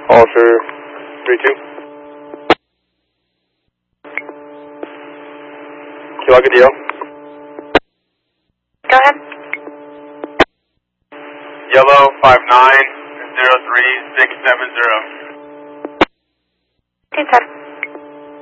Officer 3-2. Key Lock DL. Go ahead. Yellow 5903670. Okay, 10.